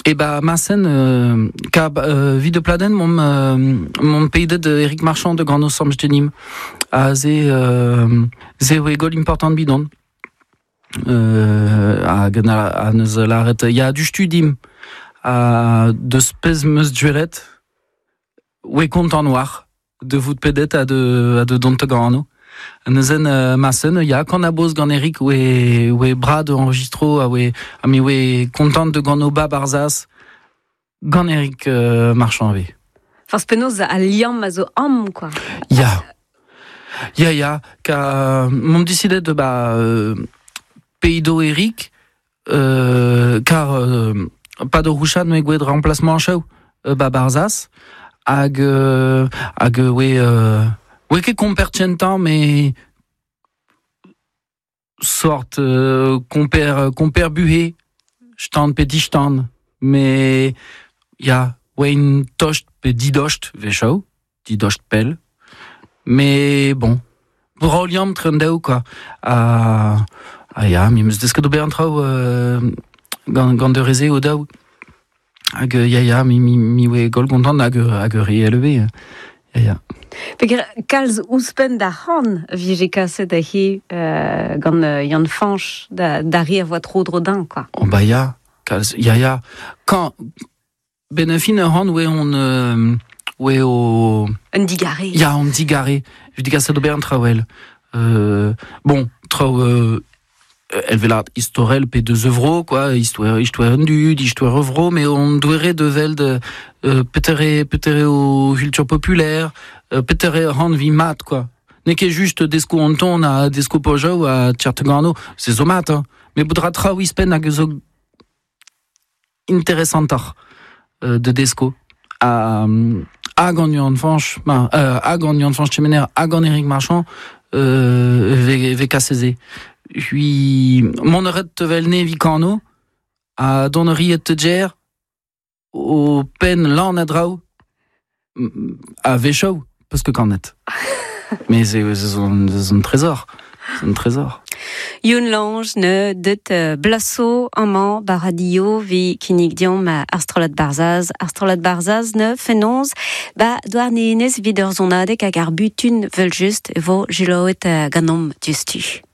Et bah Massen, vie de pladen, mon pays de Eric Marchand de Grand Samj de Nîmes, a ze egol important bidon. A neus laret, il y a du studim, de spez meus duelet, ouais content noir, de vout pedet à de donte gano. Neuzen Massen, il y a quand a boss gant Eric ouais bras de enregistro, mais ouais content de gano ba barzas. Gant Eric Marchand ve. Fas penaos a liam a zo am, quoi. Ya, ka mont disidet de peido Eric, car pas de rouchad me gouet de remplacement chou, barzas, hag we ket compertientan, mais sorte comper buhe, stand petit stand, mais ja, une tocht pe didocht vechau, didocht pel. Mais bon, pour Oliam trendeu quoi. Ja, mi meus desket ober antrao gant de reze o daou. Hag mi we gol kontant hag re-eleve. Ja. Peger kalz ouspen da han vije kaset a hi gant Yann Fanch da ri a voa tro drodin, quoi. Oh bah ya, kalz, ya. Quand benefin han on Un digaré. Ya, on digaré. Je dis kaset ober antraouel. Bon, elle veut l'art historel p deux evro, quoi, histoire dud, histoire evro, mais on doirait de vel de peut-être au culture populaire, peut-être rendre vie mat, quoi. N'est que juste desco onton à desco pojo à Tchertegano, c'est zomat, hein. Mais boudra tra wispen a gezo interessantar de desco à Gagnon Fanch, à Gagnon Fanch Chemener, à Gagnon Eric Marchand, ve kasseze. Puis, mon arrêt de velne vicano, à donnerie et teger, au pen l'an adrau, à Véchau, parce que qu'en est. Mais c'est un trésor. C'est un trésor. Youn lange ne det blasso amant baradio vi kinig diom Astrolad Barzaz ne fenons doar ne nes vider zonadek hag ar butun vel just vo jiloet ganom justu.